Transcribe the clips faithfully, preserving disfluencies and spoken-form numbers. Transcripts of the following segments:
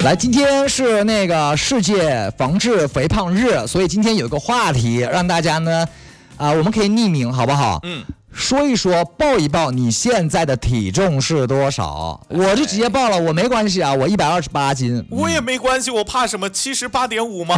来，今天是那个世界防治肥胖日，所以今天有一个话题让大家呢，啊、呃，我们可以匿名，好不好？嗯。说一说，报一报你现在的体重是多少？我就直接报了，我没关系啊，我一百二十八斤。 我也没关系，我怕什么？七十八点五吗？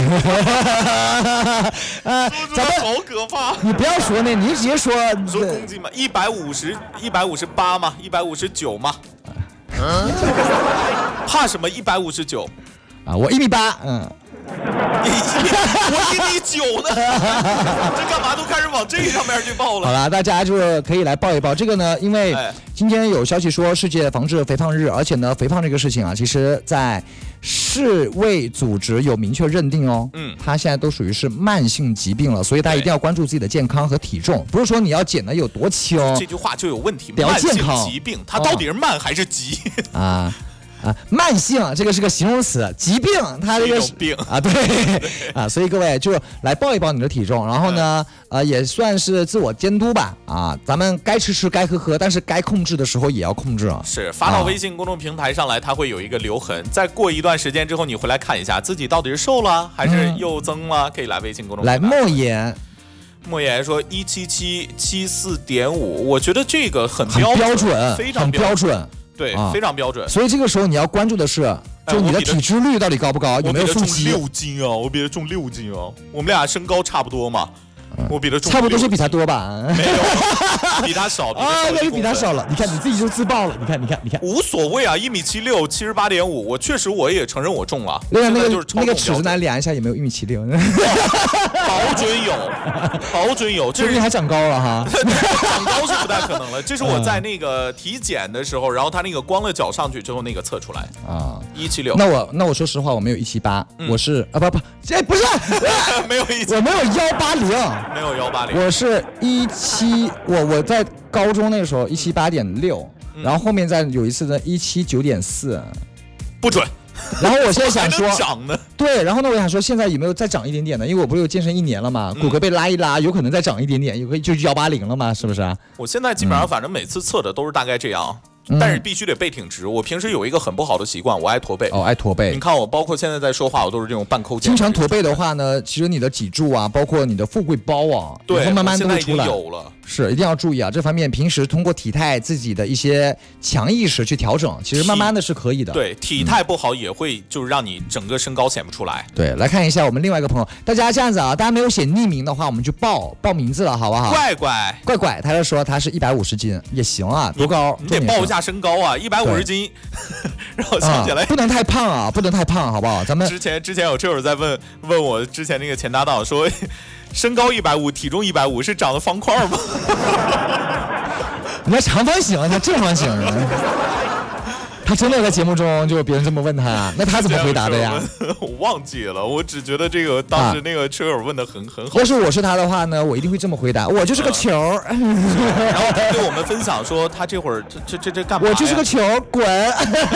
呃，咱们好可怕！ 你不要说那，你直接说。 说公斤嘛，一百五十，一百五十八吗？一百五十九吗？嗯，怕什么？一百五十九啊，我一米八，嗯。 我一米九呢，这干嘛都开始往这上面去报了。 好了，大家就是可以来报一报这个呢，因为今天有消息说世界防治肥胖日，而且呢，肥胖这个事情啊，其实在世卫组织有明确认定哦，嗯，它现在都属于是慢性疾病了，所以大家一定要关注自己的健康和体重，不是说你要减的有多轻， 这句话就有问题。 比较健康， 慢性疾病它到底是慢还是急啊？啊，慢性这个是个形容词，疾病它这个是病啊，对啊，所以各位就来报一报你的体重，然后呢，呃，也算是自我监督吧，啊，咱们该吃吃，该喝喝，但是该控制的时候也要控制啊。 是发到微信公众平台上来，它会有一个留痕，再过一段时间之后，你回来看一下自己到底是瘦了还是又增了，嗯、可以来微信公众平台。 来，莫言。 莫言说一七七七四点五，我觉得这个很标准， 标准非常标准。 对、啊，非常标准。 所以这个时候你要关注的是，就你的体脂率到底高不高，有没有腹肌？ 我比他重六斤啊！我比他重六斤啊！我们俩身高差不多嘛，嗯、我比他重差不多是比他多吧？ 没有，比他少。 啊，那就比他少了。你看你自己就自爆了。你看，你看，你看， 无所谓啊！一米七六，七十八点五，我确实我也承认我重了。 那个那个就是那个尺子来量一下，有没有一米七六？ 保准有，保准有， 这你还长高了哈？ 长高是不太可能了。这是我在那个体检的时候，然后他那个光了脚上去之后，那个测出来啊，一七六。 那我那我说实话，我没有一七八，我是啊不不，这不是没有一， 我没有幺八零， 没有幺八零， 我是一七，我我在高中那个时候一七八点六，然后后面再有一次呢一七九点四， 不准。 然后我现在想说， 涨呢？ 对，然后呢，我想说现在有没有再涨一点点呢？因为我不是有健身一年了嘛，骨骼被拉一拉，有可能再涨一点点，有可以就幺八零了嘛，是不是啊？ 我现在基本上反正每次测的都是大概这样。嗯、但是必须得背挺直。我平时有一个很不好的习惯，我爱驼背。 哦，爱驼背。 你看我，包括现在在说话，我都是这种半扣肩。 经常驼背的话呢，其实你的脊柱啊，包括你的富贵包啊， 对， 慢慢都会出来。 有了。 是，一定要注意啊！这方面平时通过体态自己的一些强意识去调整，其实慢慢的是可以的。 对，体态不好也会就是让你整个身高显不出来。 对，来看一下我们另外一个朋友，大家这样子啊，大家没有写匿名的话，我们就报报名字了，好不好？ 怪怪怪怪，他就说他是一百五十斤，也行啊，多高？ 你得报一下身高啊，一百五十斤。让我想起来、 啊，不能太胖啊，不能太胖，好不好？咱们之前之前有车友在问问我之前那个前搭档说。身高一百五，体重一百五，是长的方块吗？ 你看长方形，他正方形。他真的在节目中就别人这么问他，那他怎么回答的呀？ 我忘记了，我只觉得这个当时那个车友问的很很好。 要是我是他的话呢，我一定会这么回答，我就是个球。 然后他对我们分享说，他这会儿这这这这干嘛？ 我就是个球，滚！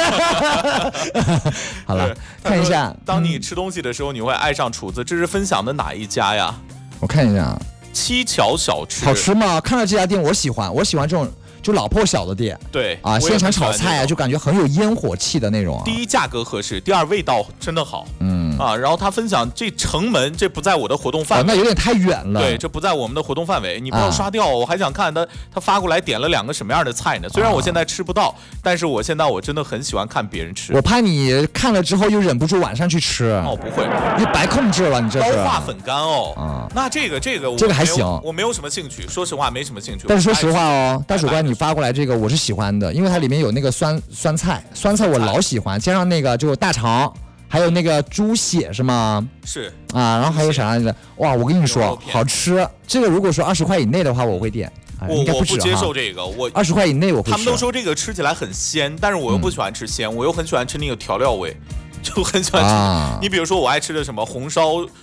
好了，看一下， 当你吃东西的时候，你会爱上厨子，这是分享的哪一家呀？ 我看一下， 七桥小吃好吃吗？看到这家店我喜欢，我喜欢这种就老破小的店。 对啊，现场炒菜啊，就感觉很有烟火气的那种、啊。 第一价格合适，第二味道真的好。嗯啊，然后他分享这城门这不在我的活动范围、 哦，那有点太远了。 对，这不在我们的活动范围，你不要刷掉。啊、我还想看他他发过来点了两个什么样的菜呢？虽然我现在吃不到，啊、但是我现在我真的很喜欢看别人吃。 我怕你看了之后又忍不住晚上去吃。 哦，不会， 你白控制了，你这是。刀化粉干哦。啊，那这个这个这个还行， 我没有什么兴趣，说实话没什么兴趣。 但是说实话哦，大主官你发过来这个我是喜欢的，因为它里面有那个酸酸菜，酸菜我老喜欢，加上那个就大肠。还有那个猪血是吗？ 是啊，然后还有啥来着？哇，我跟你说，好吃。这个如果说二十块以内的话，我会点。 哎、我我不接受这个，我二十块以内我会吃。 他们都说这个吃起来很鲜，但是我又不喜欢吃鲜，嗯、我又很喜欢吃那个调料味。就很喜欢吃，啊、你比如说我爱吃的什么红烧